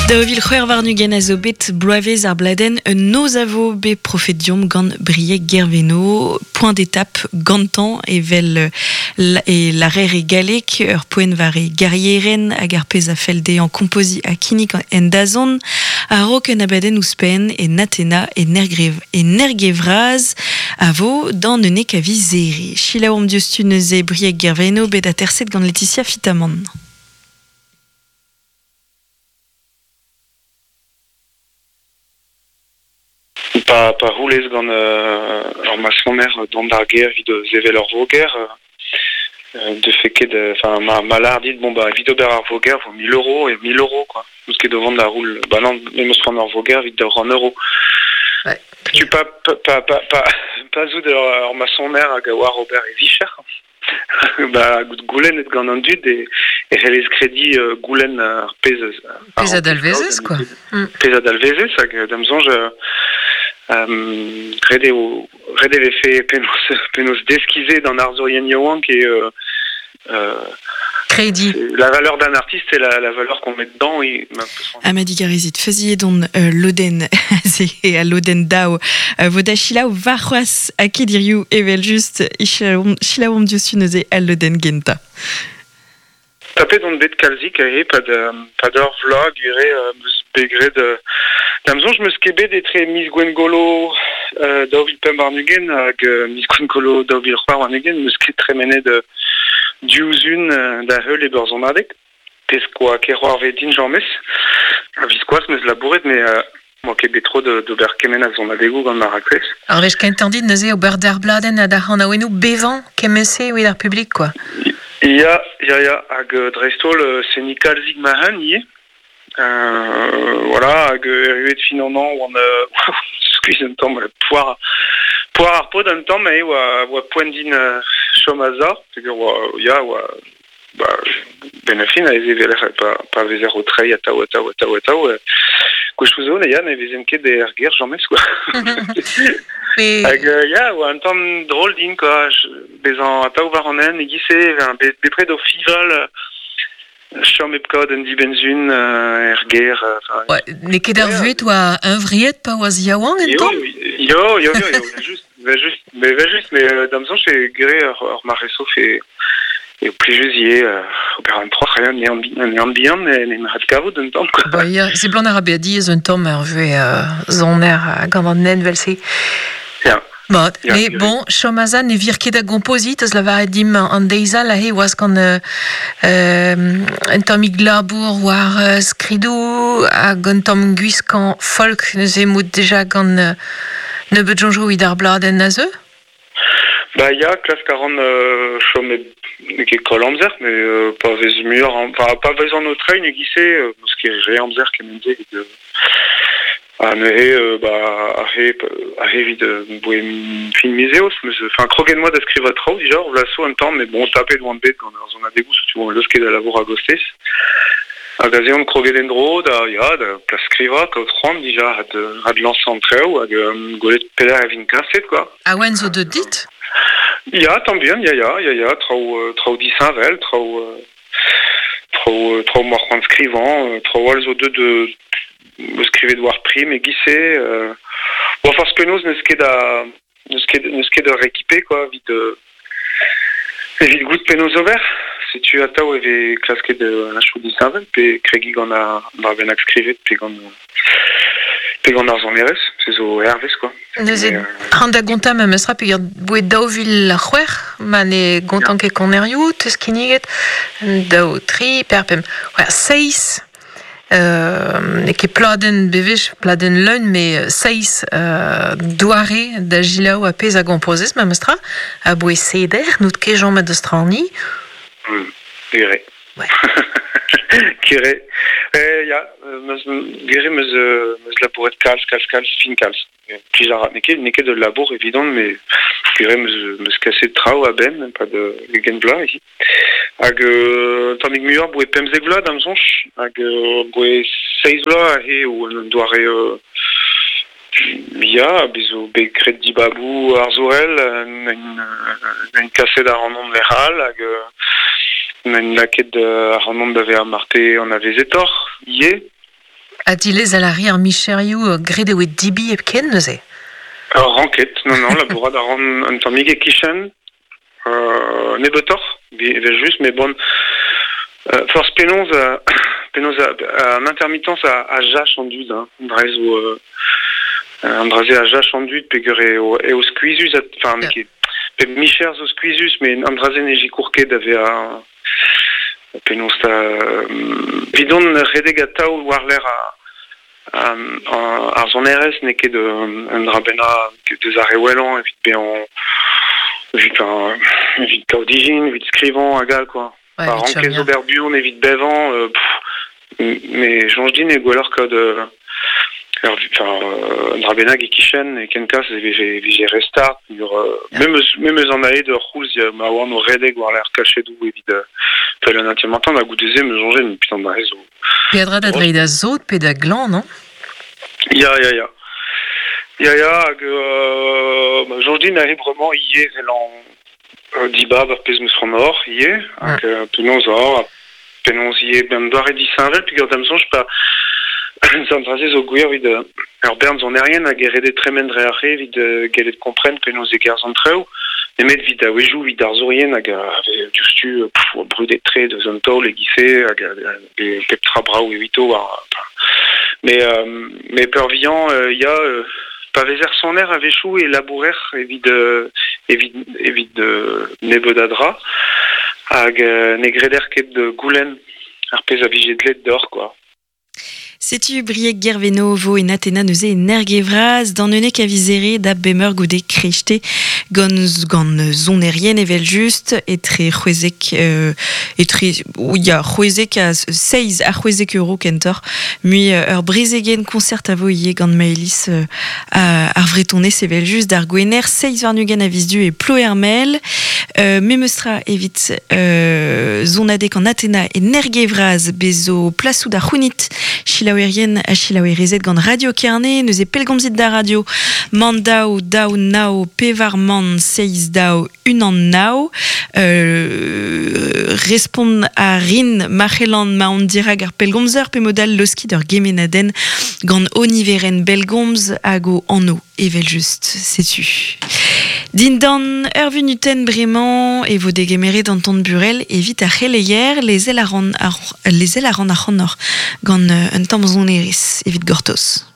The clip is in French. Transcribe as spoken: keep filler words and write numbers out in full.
Daovil c'hwer varnugen a zo bet bloavez ar bladen un noz avo be profedium gant brie gerveno, point d'étape gantan evel la, e l'arrer e galek ur poen var e garrieren hag ar pez a felde en kompozi a kinik en dazon a rok en abaden ouspen e natena e, nergrev, e nergevraz avo dan un ek a vizere. Chilaourm diostu neuze brie gerveno bet a terset gant Laetitia Fitaman. Pa, pa roulez gant euh, ar maslomer dont d'ar ger vid zevel ur voger euh, de feket enfin ma ma lar dit bon bah vid ober ar voger vaut mille euros et mille euros quoi parce que devant la roule bah non mais mos prendre ur voger vid d'ur en euros ouais. Tu pas pas pas pas pas pas zout ur maslomer hag a war ober e vicher bah goulen et gant an dud et et relez kredi uh, goulen ar pez pez adalvezez quoi pez adalvezez hag damzonj Um, rede o rede ve fe penos penos deskize dans arzorien yoan qui est euh, euh, crédit. La valeur d'un artiste c'est la, la valeur qu'on met dedans et Amadi Garizit faziet don euh, loden et à loden dao euh, voda chila ou varroas a kediriu evel just chila om diosu neuze al loden genta. Tapé don bet kalzik a pas de pas d'or vlog ire euh, begre de damzon je me skebe des très mis gwengolo euh, Daovil pem barnugen hag euh, mis gwengolo Daovil c'hwar barnugen me skebe très mené de diouzun euh, da heul e berzon adek peskoa kerroar vedin jormes a viskoaz meus labouret mais euh, moi ket betro de d'ober kemen a zon adegou gant marakres. Alors vech kentandit neuze ober d'ar bladen a da c'han aouenou bevan kemese ouid ar publik quoi. Ya ya ya hag drestol euh, seni kalzik mahan ie. Euh, voilà, hag eruet fin an an oan uh, skuiz un tamm poar poar ar pod un tamm e oa oa poent din uh, chomaza peogwir oa ya oa ba ben a fin a eze veler pa pa vezer o trei a tao a tao a tao a tao gwechouzo ne ya ne vezen ket de er ger jammes quoi. Hag ya oa un tamm drôle din quoi bezan a tao war an en e gise be bepred o fival chom epkod un dibenzun uh, er ger uh, ouais, ne ket ar vuet oa un vriet pa oa ziaouan en tamm yo yo yo yo juste mais juste mais juste mais euh, damzon chez gre ar mareso fait et plus jusier euh, ober an troch rien ni an bien mais ne mat kavo d'un tamm quoi. Bah ya c'est blanc ar abedi un tamm ar vuet zon er gant an nen vel se. Ja. Bon, ja, mais ja, bon, chomaza ne vir ket a gomposit, eus lava dim an deiza la he oaz gant euh, un tamm iglabour war uh, skridou hag un tamm gwiskan folk neuze mout deja gant uh, nebeut jonjou id ar bladen a zeu? Bah ya, klas karan euh, chom ne ket kol amzer, mais euh, pa vez mur, enfin pa vez an o trei ne gise, euh, eus ket re amzer kemen de de ah ne he euh, bah a he a he vid boe fin miseos mais enfin krogen moi d'escriva trop déjà on l'asso un temps mais bon tapé loin de bête quand on a des goûts tu vois le ski de la labour à gostes a gazion krogen dro da ya de plascriva que trente déjà de ad l'encentre ou à golet peler à vin cassette quoi ah ouais zo de dit ya tant bien ya ya ya ya trop trop dix vel trop trop trop morquant scrivant trop alzo de de me skrivet war prim et gissé euh... bon parce que nous ne sket da ne sket ne sket de rééquiper quoi vite de vite goût de penos over si tu as tao eve claske de la chou dix vel pe kregi gant a ba ben ak skrivet pe gant pe gant ar zomeres c'est zo herves quoi neuze han da gontam am eus ra pe boe Daovil la c'hwer man e gontan ket konerioù teus kiniget dao tri perpem ouais seis Euh, et qui pladen bevich pladen leun mais seis euh, douare da gilaou a pez a gompozes ma mestra a boe seder nout ket jom de strani mm, gire ouais gire eh ya meus gire meus meus labouret kalz kalz kalz fin kalz plijar ne ket ne ket de labour évident mais gire meus meus kaset trao a ben pas de gen bla ici hag euh, tammig muioc'h boe pemzek vloaz damzonch hag euh, boe seiz vloaz he ou un doare euh, ya bezo be kret dibabou ar zorel un kaset ar an leral hag un laket ar an da ve ar marte an a vezetor ie A dilez à l'arrière Micheriou grede ou dibi e ken neuze? Alors, ranket, non, non, la bourrade a ran un tamig e kishen, euh, ne betor, vel juste, mais bon, euh, force pénonze, euh, pénonze, euh, en intermittence à, à Jach en dud, hein, drez ou, euh, un drazé à Jach en dud, pegur et au, et au squeezus, enfin, yeah. Qui, pe michers au squeezus, mais un drazé neji courquet d'avait à, pénonze, euh, vidon redegata ou warler à, Um, ar zon R S n'est ket de un drabena de zare wellan evit be en evit un evit kaudigin evit skrivan agal quoi. Ouais, par ranke zoberbion evit bevan euh, mais jonjdin e gwellor kod euh, enfin un drabena ge kishen e kenkas e vije restart même même en ae de rouz ma wan o redeg war l'air caché d'où evit fel un intimentant na goût deuxième jonjen une putain de réseau. Pedra da dreid a zot pe da glan, non? Ya, ya, ya. Ya, ya, hag euh, jonjdin a hebrement ie velan euh, dibab ar pez meus or, ie, hag euh, penonz or, penonz ie ben doare di saint-vel, puis gant amson, je pas, zantraze zo gouir vid, ar bern zon erien hag erede tremendre arre vid gelet kompren penonz e ger zon treu, emet vid a wejou vid ar zorien hag justu brudet tre de zon taol e gisse, hag e peptra brao evito war... Mais, euh, mais perviant, il euh, y a euh, pavézer son air avec chou et labourer évide évide évide nebodadra ag negreder ket de goulen arpez a vigé de d'or quoi. Setu Brieg Gerveno vo en atena neuze en ergevraz dans une cavizere da bemer goude krechte gant gant zon erien evel just et très chouezek euh, et très ya chouezek a seiz a chouezek euro kentor mui ur brezegen concert a voye gant maelis euh, ar vretonne sevel just d'ar gwener seiz varnugen a vizdu e ploermel euh, memestra evit euh, zon adek en atena en ergevraz bezo plasou da chounit Chilaouerien a Chilaouerezet gant radio Kerne, neuze pelgomzit da radio, mandao, dao, nao, pevarman, seiz dao, unan nao, euh, respond a rin, machelan, maon dirag ar pelgomzer, pe modal loski d'ur gemenaden, gant oniveren belgomz, ago anno, evel just, setu. Din dan ur vunuten bremañ e vo degemere d'anton burel evit a c'heleier les elaran les elaran a c'honor gant un tamm zon eris evit gortoz.